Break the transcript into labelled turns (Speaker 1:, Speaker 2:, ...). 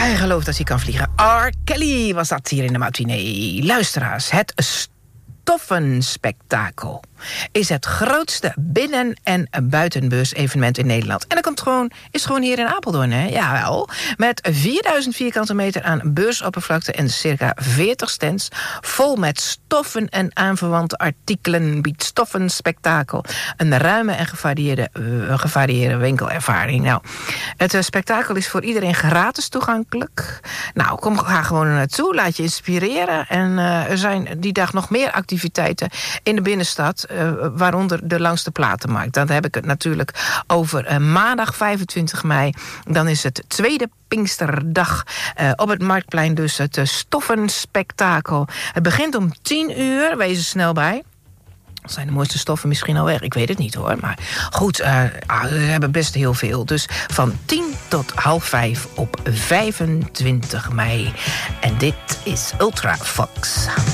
Speaker 1: Hij gelooft dat hij kan vliegen. R. Kelly was dat hier in de matinee. Luisteraars, het Stoffenspektakel is het grootste binnen- en buitenbeurs-evenement in Nederland. En dat is gewoon hier in Apeldoorn, hè? Jawel. Met 4000 vierkante meter aan beursoppervlakte en circa 40 stands vol met stoffen en aanverwante artikelen biedt Stoffenspektakel een ruime en gevarieerde winkelervaring. Nou, het spektakel is voor iedereen gratis toegankelijk. Nou, ga gewoon er naartoe, laat je inspireren. En er zijn die dag nog meer activiteiten in de binnenstad, waaronder de langste platenmarkt. Dan heb ik het natuurlijk over maandag 25 mei. Dan is het tweede Pinksterdag op het Marktplein, dus het Stoffenspektakel. Het begint om 10 uur, wees er snel bij. Zijn de mooiste stoffen misschien al weg? Ik weet het niet hoor. Maar goed, we hebben best heel veel. Dus van 10 tot 4:30 op 25 mei. En dit is Ultra Fox.